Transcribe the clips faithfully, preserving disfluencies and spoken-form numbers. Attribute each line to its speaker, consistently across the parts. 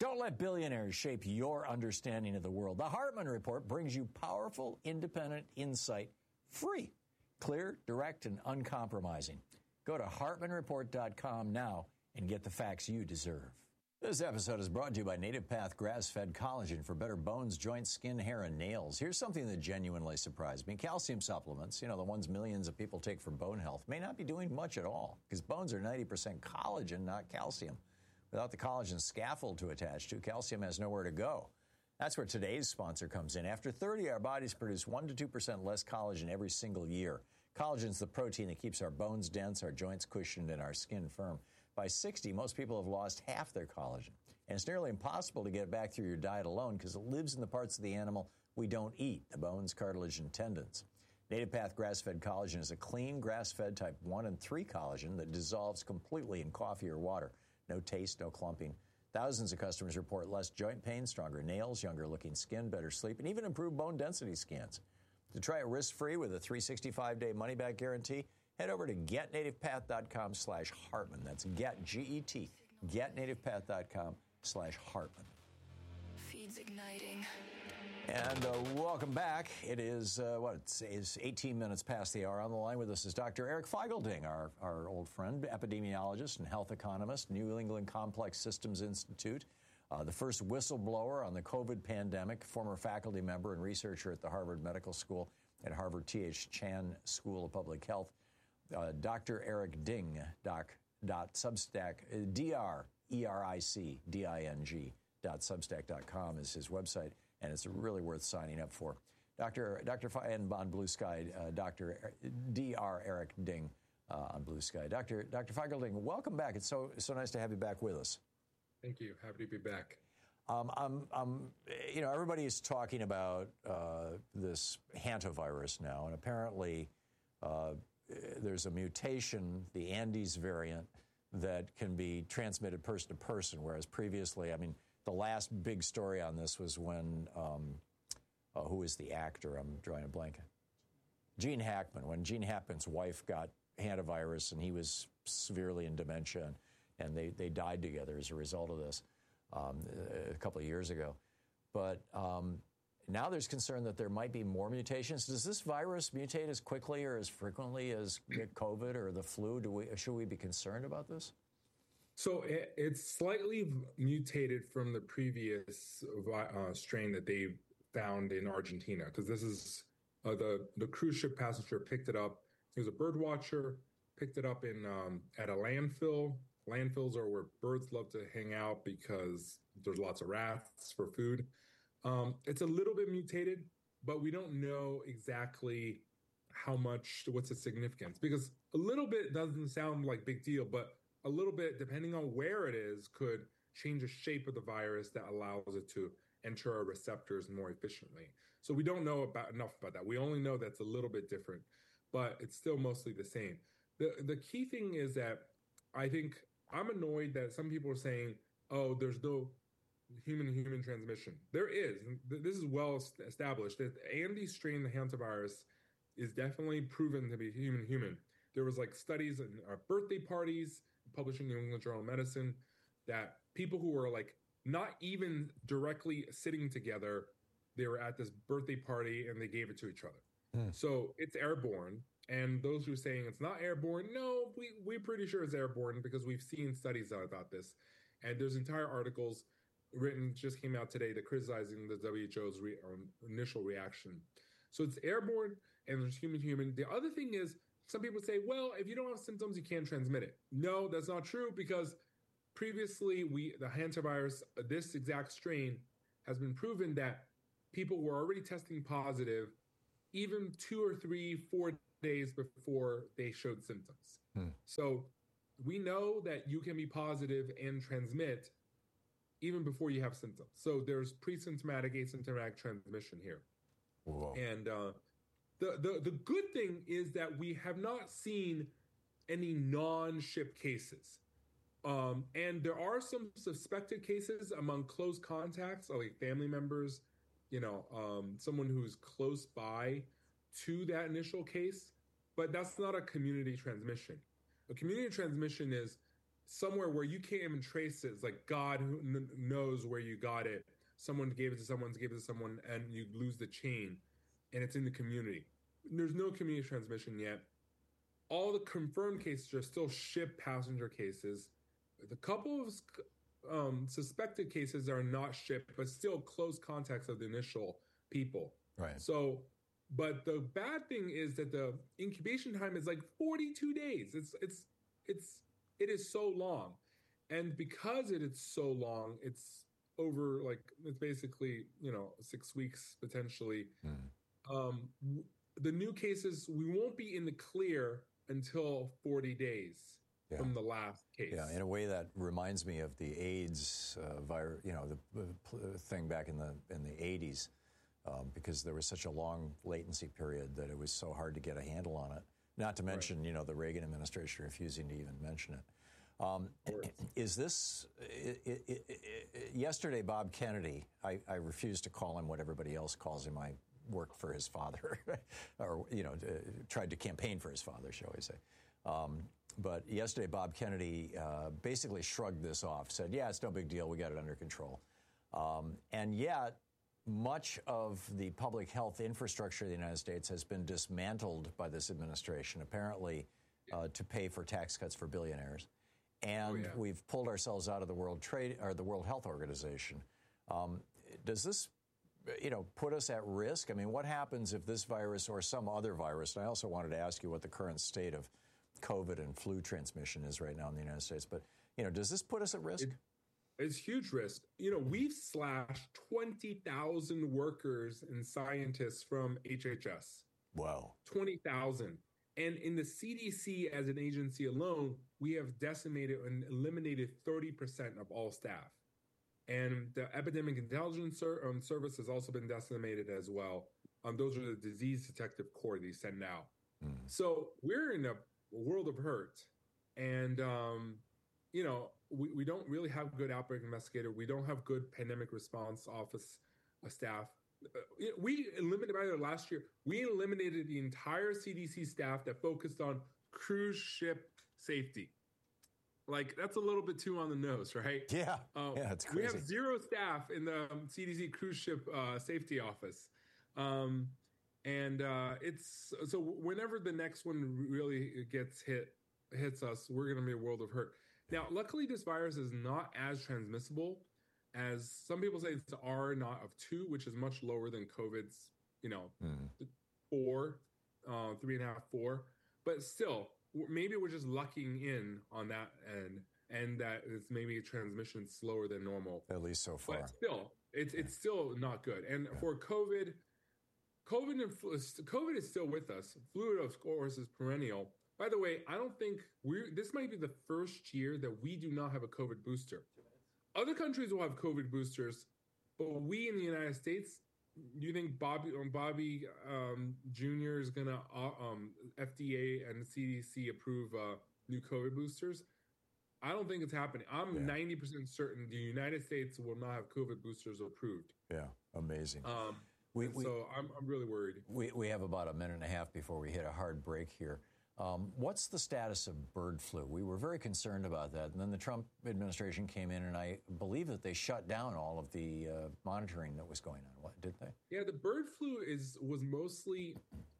Speaker 1: Don't let billionaires shape your understanding of the world. The Hartman Report brings you powerful, independent insight, free, clear, direct, and uncompromising. Go to hartman report dot com now and get the facts you deserve. This episode is brought to you by Native Path Grass-Fed Collagen for better bones, joints, skin, hair, and nails. Here's something that genuinely surprised me. Calcium supplements, you know, the ones millions of people take for bone health, may not be doing much at all because bones are ninety percent collagen, not calcium. Without the collagen scaffold to attach to, calcium has nowhere to go. That's where today's sponsor comes in. After thirty, our bodies produce one to two percent less collagen every single year. Collagen's the protein that keeps our bones dense, our joints cushioned, and our skin firm. By sixty, most people have lost half their collagen. And it's nearly impossible to get it back through your diet alone because it lives in the parts of the animal we don't eat, the bones, cartilage, and tendons. Native Path Grass-Fed Collagen is a clean, grass-fed type one and three collagen that dissolves completely in coffee or water. No taste, no clumping. Thousands of customers report less joint pain, stronger nails, younger-looking skin, better sleep, and even improved bone density scans. To try it risk-free with a three hundred sixty-five day money-back guarantee, head over to get native path dot com slash Hartman. That's get, G E T, get native path dot com slash Hartman.
Speaker 2: Feeds igniting.
Speaker 1: And uh, welcome back. It is, uh, what, it's, it's eighteen minutes past the hour. On the line with us is Doctor Eric Feigl-Ding, our, our old friend, epidemiologist and health economist, New England Complex Systems Institute, uh, the first whistleblower on the COVID pandemic, former faculty member and researcher at the Harvard Medical School and Harvard T H Chan School of Public Health. Uh, Doctor Eric Ding, doc, dot substack, uh, D R E R I C D I N G dot substack dot com is his website, and it's really worth signing up for. Doctor Doctor and on Blue Sky, uh, Doctor D R Eric Ding uh, on Blue Sky. Doctor Doctor Feigl-Ding, welcome back. It's so so nice to have you back with us.
Speaker 3: Thank you. Happy to be back.
Speaker 1: Um, I'm, I'm, you know, everybody is talking about uh, this hantavirus now, and apparently uh, there's a mutation, the Andes variant, that can be transmitted person to person, whereas previously, I mean, the last big story on this was when, um, uh, who is the actor? I'm drawing a blank. Gene Hackman, when Gene Hackman's wife got hantavirus and he was severely in dementia, and, and they, they died together as a result of this um, a couple of years ago. But um, now there's concern that there might be more mutations. Does this virus mutate as quickly or as frequently as COVID or the flu? Do we, should we be concerned about this?
Speaker 3: So it, it's slightly mutated from the previous uh, strain that they found in Argentina, because this is uh, the the cruise ship passenger picked it up. He was a bird watcher, picked it up in um, at a landfill. Landfills are where birds love to hang out because there's lots of rats for food. Um, it's a little bit mutated, but we don't know exactly how much, what's the significance, because a little bit doesn't sound like big deal, but a little bit, depending on where it is, could change the shape of the virus that allows it to enter our receptors more efficiently. So we don't know about enough about that. We only know that's a little bit different, but it's still mostly the same. The the key thing is that I think I'm annoyed that some people are saying, oh, there's no human-human transmission. There is. This is well established. The Andes strain, the hantavirus, is definitely proven to be human-human. There was like studies and uh, birthday parties published in New England Journal of Medicine that people who were like not even directly sitting together, they were at this birthday party and they gave it to each other. Mm. So it's airborne. And those who are saying it's not airborne, no, we, we're pretty sure it's airborne because we've seen studies about this. And there's entire articles written, just came out today, that criticizing the W H O's re, um, initial reaction. So it's airborne and there's human-human. The other thing is, some people say, well, if you don't have symptoms, you can't transmit it. No, that's not true, because previously we the hantavirus, this exact strain, has been proven that people were already testing positive even two or three, four days before they showed symptoms. Hmm. So we know that you can be positive and transmit even before you have symptoms. So there's pre-symptomatic, asymptomatic transmission here. Whoa. And uh, the, the, the good thing is that we have not seen any non-ship cases. Um, and there are some suspected cases among close contacts, like family members, you know, um, someone who's close by to that initial case, but that's not a community transmission. A community transmission is somewhere where you can't even trace it. It's like God who kn- knows where you got it. Someone gave it to someone, gave it to someone, and you lose the chain, and it's in the community. There's no community transmission yet. All the confirmed cases are still ship passenger cases. The couple of um, suspected cases are not shipped, but still close contacts of the initial people.
Speaker 1: Right.
Speaker 3: So, but the bad thing is that the incubation time is like forty-two days. It's it's it's it is so long, and because it is so long, it's over like it's basically you know six weeks potentially. Mm. Um, the new cases, we won't be in the clear until forty days yeah. from the last case.
Speaker 1: Yeah, in a way that reminds me of the AIDS uh, virus, you know, the uh, thing back in the in the eighties, um, because there was such a long latency period that it was so hard to get a handle on it. Not to mention, right. you know, the Reagan administration refusing to even mention it. Um, is this, it, it, it, it, yesterday, Bob Kennedy, I, I refuse to call him what everybody else calls him. I worked for his father, or, you know, uh, tried to campaign for his father, shall we say. Um, but yesterday, Bob Kennedy uh, basically shrugged this off, said, yeah, it's no big deal, we got it under control. Um, and yet, much of the public health infrastructure of the United States has been dismantled by this administration, apparently uh, to pay for tax cuts for billionaires. And oh, yeah. we've pulled ourselves out of the World Trade or the World Health Organization. Um, does this, you know, put us at risk? I mean, what happens if this virus or some other virus? And I also wanted to ask you what the current state of COVID and flu transmission is right now in the United States. But, you know, does this put us at risk?
Speaker 3: It, it's huge risk. You know, we've slashed twenty thousand workers and scientists from H H S.
Speaker 1: Wow.
Speaker 3: twenty thousand. And in the C D C as an agency alone, we have decimated and eliminated thirty percent of all staff. And the Epidemic Intelligence um, Service has also been decimated as well. Um, those are the disease detective corps they send out. Mm. So we're in a world of hurt. And, um, you know, we, we don't really have good outbreak investigator. We don't have good pandemic response office uh, staff. We eliminated, by the way, last year, we eliminated the entire C D C staff that focused on cruise ship safety. Like, that's a little bit too on the nose, right?
Speaker 1: Yeah,
Speaker 3: um,
Speaker 1: yeah, it's crazy.
Speaker 3: We have zero staff in the um, C D C cruise ship uh, safety office. Um, and uh, it's, so whenever the next one really gets hit, hits us, we're going to be a world of hurt. Now, luckily, this virus is not as transmissible as some people say. It's R naught of two, which is much lower than COVID's, you know, mm. four, uh, three and a half, four. But still, maybe we're just lucking in on that end, and that it's maybe a transmission slower than normal.
Speaker 1: At least so far.
Speaker 3: But still, it's yeah. it's still not good. And yeah. for COVID, COVID and flu, COVID is still with us. Flu, of course, is perennial. By the way, I don't think we're. This might be the first year that we do not have a COVID booster. Other countries will have COVID boosters, but we in the United States, do you think Bobby um, Bobby um, Junior is going to uh, um, F D A and C D C approve uh, new COVID boosters? I don't think it's happening. I'm yeah. ninety percent certain the United States will not have COVID boosters approved.
Speaker 1: Yeah, amazing.
Speaker 3: Um, we, we, so I'm, I'm really worried.
Speaker 1: We, we have about a minute and a half before we hit a hard break here. Um, what's the status of bird flu? We were very concerned about that. And then the Trump administration came in, and I believe that they shut down all of the uh, monitoring that was going on. What, did they?
Speaker 3: Yeah, the bird flu is was mostly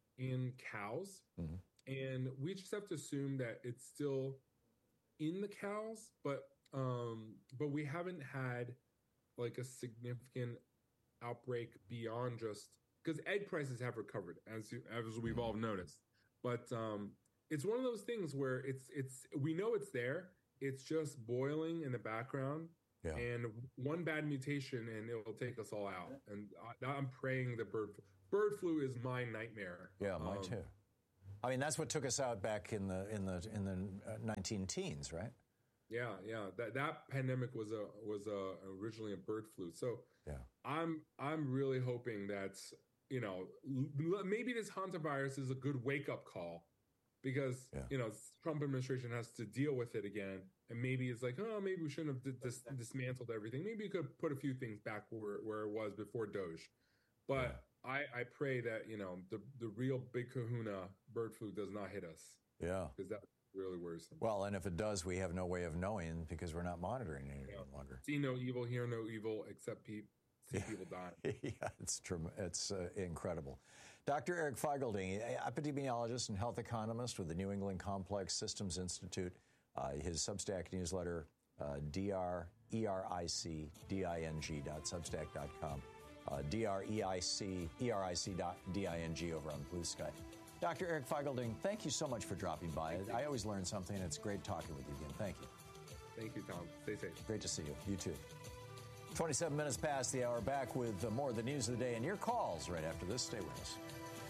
Speaker 3: in cows. Mm-hmm. And we just have to assume that it's still in the cows, but um, but we haven't had like a significant outbreak beyond just because egg prices have recovered, as you, as we've all noticed. But um, it's one of those things where it's it's we know it's there. It's just boiling in the background, yeah. and one bad mutation, and it will take us all out. And I, I'm praying the bird bird flu is my nightmare.
Speaker 1: Yeah, mine um, too. I mean, that's what took us out back in the in the in the nineteen teens, right?
Speaker 3: Yeah, yeah. That that pandemic was a was a, originally a bird flu. So
Speaker 1: yeah,
Speaker 3: I'm I'm really hoping that. You know, maybe this hantavirus is a good wake-up call because, yeah. you know, Trump administration has to deal with it again. And maybe it's like, oh, maybe we shouldn't have dis- dismantled everything. Maybe you could put a few things back where, where it was before Doge. But yeah. I, I pray that, you know, the, the real big kahuna bird flu does not hit us.
Speaker 1: Yeah.
Speaker 3: Because that, really worrisome.
Speaker 1: Well, and if it does, we have no way of knowing because we're not monitoring it any yeah. longer.
Speaker 3: See no evil, hear no evil, except pe- see yeah. people die.
Speaker 1: yeah, it's true. It's uh, incredible. Doctor Eric Feigl-Ding, epidemiologist and health economist with the New England Complex Systems Institute. Uh, his Substack newsletter, uh, D R E R I C D I N G dot substack dot com. Uh, D R E I C E R I C dot D I N G over on Blue Sky. Doctor Eric Feigl-Ding, thank you so much for dropping by. I always learn something. It's great talking with you again. Thank you.
Speaker 3: Thank you, Tom. Stay safe.
Speaker 1: Great to see you. You too. twenty-seven minutes past the hour. Back with uh, more of the news of the day and your calls right after this. Stay with us.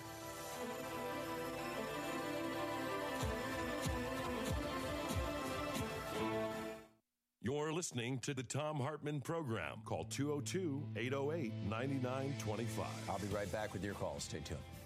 Speaker 4: You're listening to the Thom Hartmann Program. Call two oh two, eight oh eight, nine nine two five.
Speaker 1: I'll be right back with your calls. Stay tuned.